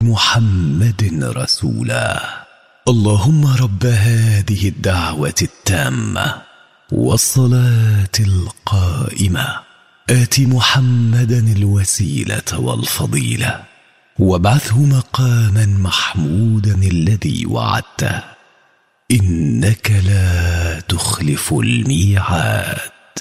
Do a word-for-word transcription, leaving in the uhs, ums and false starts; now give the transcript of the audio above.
بمحمد رسولا. اللهم رب هذه الدعوة التامة والصلاة القائمة آت محمدا الوسيلة والفضيلة وابعثه مقاما محمودا الذي وعدته إنك لا تخلف الميعاد.